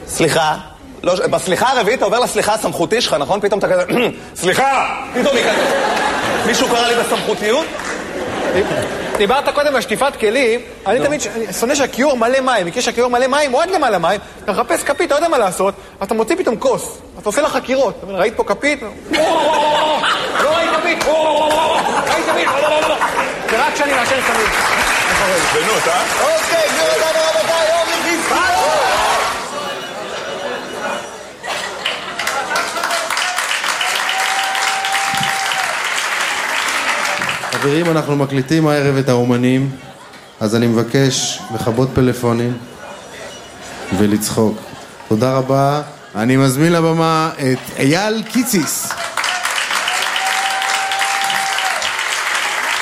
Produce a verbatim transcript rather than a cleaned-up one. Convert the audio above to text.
סליחה. בסליחה הרביעית אתה עובר לסליחה הסמכותי שלך, נכון? פתאום אתה כזה, סליחה! פתאום היא כזה. מישהו קרא לי בסמכותיות? דיברת קודם על שטיפת כלים, אני תמיד שונא שהכיור מלא מים, מכיר שהכיור מלא מים, עוד למעלה מים, אתה מחפש כפית, אתה יודע מה לעשות, אתה מוציא פתאום כוס, אתה עושה לה חקירות, ראית פה כפית? לא ראית כפית! ראית כפית! זה רק כשאני מעשן סמים. בנות, אה? אוקיי, גבירו אותנו רבותיי, אור יחזקאל! חברים, אנחנו מקליטים הערב את האומנים, אז אני מבקש לכבות פלאפונים ולצחוק. תודה רבה. אני מזמין לבמה את אייל קיציס.